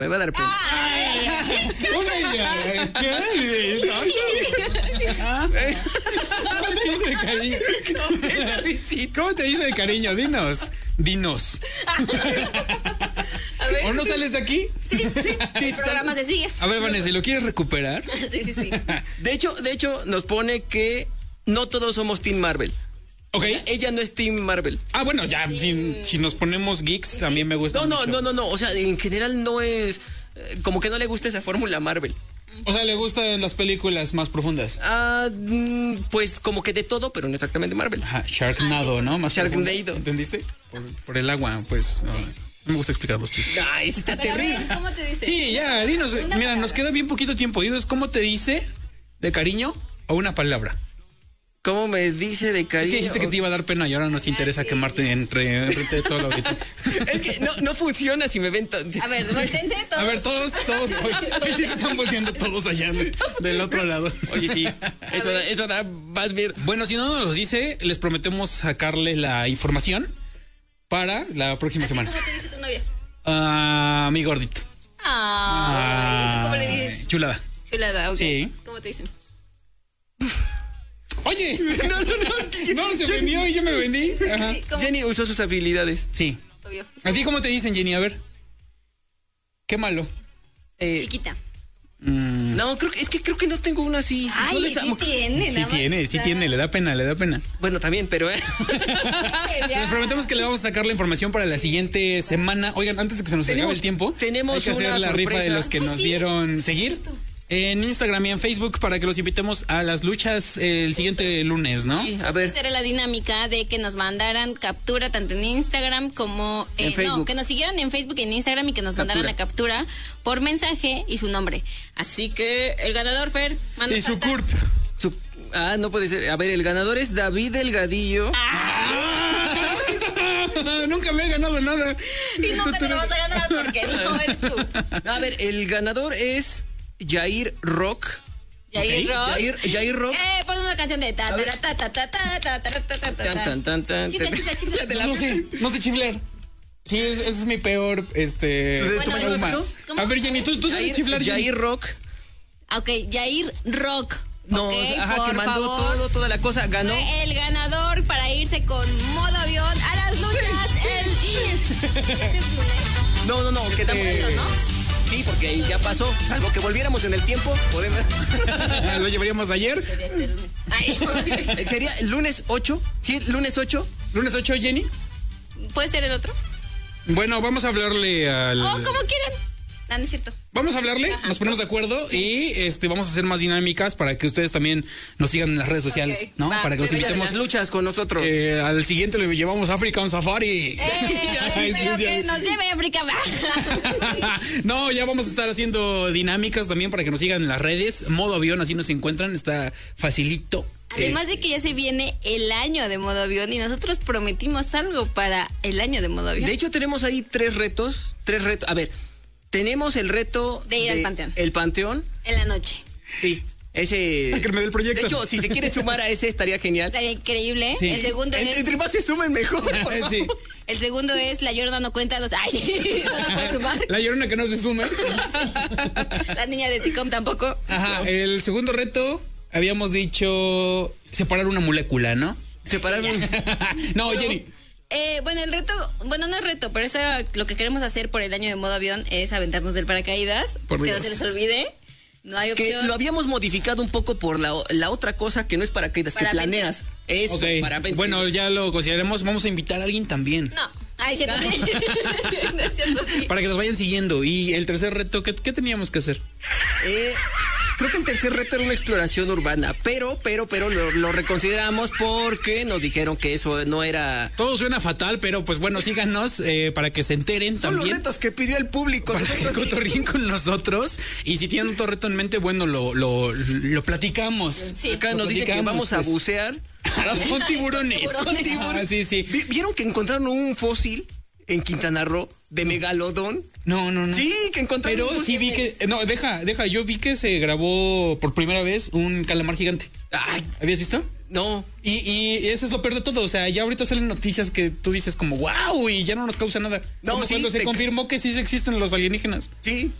Me va a dar pena. Una idea. ¿Qué? ¿Cómo te dice de cariño? ¿Cómo te dice de cariño? Dinos. A ver. ¿O no sales de aquí? Sí, el programa se sigue. A ver, Vanessa, ¿lo quieres recuperar? Sí. De hecho, nos pone que no todos somos Team Marvel. Ok. O sea, ella no es Team Marvel. Ah, bueno, ya, si nos ponemos geeks, también me gusta mucho. No. O sea, en general no es... como que no le gusta esa fórmula Marvel. O sea, le gustan las películas más profundas. Pues como que de todo, pero no exactamente Marvel. Ajá, Sharknado, ¿no? Más Sharknado. profundas, ¿entendiste? Por el agua, pues. No me gusta explicar los chistes. Ay, eso está Pero a terrible. ver, ¿cómo te dice? Sí, ya, dinos. Una Mira, palabra. nos queda bien poquito tiempo. Dinos cómo te dice de cariño o una palabra. ¿Cómo me dice de Es cariño? que dijiste que te iba a dar pena y ahora nos interesa sí. quemarte enfrente de todo lo que... Es que no funciona si me ven tan... A ver, voltense todos. A ver, todos. Hoy sí se están volteando todos allá del otro lado. Oye, sí, eso da más miedo. Bueno, si no nos los dice, les prometemos sacarle la información para la próxima semana. ¿Cómo te dice tu novia? Mi gordito. Ay, ¿tú cómo le dices? Chulada. Chulada, ok. Sí. ¿Cómo te dicen? Oye, no, se vendió y yo me vendí. Ajá. Sí, ¿cómo? Jenny usó sus habilidades. Sí. Obvio. ¿A ti cómo te dicen, Jenny? A ver. Qué malo. Chiquita. No, creo que no tengo una así. No Ay, les sí amo. tiene, Sí tiene, le da pena. Bueno, también, pero... Les prometemos que le vamos a sacar la información para la siguiente semana. Oigan, antes de que se nos acabe el tiempo, tenemos hay que hacer una la rifa sorpresa. de los que nos sí. dieron seguir en Instagram y en Facebook para que los invitemos a las luchas el siguiente lunes, ¿no? Sí, a ver. Esa era la dinámica de que nos mandaran captura tanto en Instagram como En Facebook. No, que nos siguieran en Facebook y en Instagram y que nos mandaran la captura por mensaje y su nombre. Así que el ganador, Fer, manda Y su hashtag. CURP. No puede ser. A ver, el ganador es David Delgadillo. Nunca me he ganado nada. Y nunca te lo vas a ganar porque no eres tú. A ver, el ganador es Jair Rock. Jair Rock. Jair Rock. Pon una canción de ta ta ver. ta ta ta ta ta ta ta ta ta ta. Tan. Chifla. No sé chiflar. Sí, ese es mi peor, Bueno, trauma. ¿cómo? A ver, Jenny, ¿tú sabes chiflar, Jenny? Jair Rock. Ok, Jair Rock. No, Ok, ajá, que por mandó favor. toda la cosa. Ganó. Fue el ganador para irse con modo avión a las luchas No, que tampoco. ¿no? Sí, porque ahí ya pasó. Salvo que volviéramos en el tiempo, podemos. Lo llevaríamos ayer. Sería este lunes. Ay, Sería el lunes 8. Sí, lunes 8. Lunes 8, Jenny. ¿puede ser el otro? Bueno, vamos a hablarle al... O como quieran. No es cierto. Vamos a hablarle, nos ponemos de acuerdo y vamos a hacer más dinámicas para que ustedes también nos sigan en las redes sociales, Ok, ¿no? va, Para que los pero ya invitemos. Las luchas con nosotros. Al siguiente le llevamos African Safari. Pero que nos lleve a África. No, ya vamos a estar haciendo dinámicas también para que nos sigan en las redes. Modo avión, así nos encuentran, está facilito. Además de que ya se viene el año de modo avión y nosotros prometimos algo para el año de modo avión. De hecho, tenemos ahí tres retos. A ver, tenemos el reto De ir al panteón. El panteón. En la noche. Sí. Ese. Que me dé el proyecto. De hecho, si se quiere sumar a ese, estaría genial. Estaría increíble. Sí. El segundo es... Entre más se sumen, mejor. por favor. Sí. El segundo es La Llorona no cuenta los... Ay, no se puede sumar. La llorona que no se suma. La niña de Ticom tampoco. Ajá, el segundo reto, habíamos dicho separar una molécula, ¿no? Separar un... No, Jenny. Bueno, el reto, bueno, no es reto, pero lo que queremos hacer por el año de modo avión es aventarnos del paracaídas. Por que Dios. no se les olvide. No hay Que opción. lo habíamos modificado un poco por la otra cosa que no es paracaídas, que Parapente. planeas. Eso, Ok, parapente. bueno, ya lo consideremos. Vamos a invitar a alguien también. No. Ay, cierto, sí. No es cierto, sí. Para que nos vayan siguiendo. Y el tercer reto, ¿qué teníamos que hacer? Creo que el tercer reto era una exploración urbana, pero lo reconsideramos porque nos dijeron que eso no era... Todo suena fatal, pero pues bueno, síganos para que se enteren Son los también. retos que pidió el público. Para que Nosotros sí. cotorreen con nosotros. Y si tienen otro reto en mente, bueno, lo platicamos. Sí. Acá nos dicen que platicamos, vamos a pues. bucear. Con tiburones. Con Ah, sí, sí. ¿Vieron que encontraron un fósil en Quintana Roo de megalodón? No. Sí, que encontraron Pero un fósil. sí vi que... No, deja. Yo vi que se grabó por primera vez un calamar gigante. Ay, ¿Habías visto? No. Y eso es lo peor de todo. O sea, ya ahorita salen noticias que tú dices como wow y ya no nos causa nada. No, Como sí, cuando se confirmó que sí existen los alienígenas. Sí.